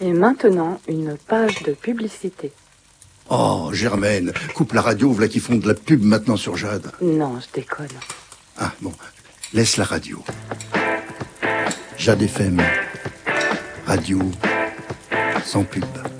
Et maintenant, une page de publicité. Oh, Germaine, coupe la radio, voilà qui font de la pub maintenant sur Jade. Non, je déconne. Ah, bon, laisse la radio. Jade FM, radio, sans pub.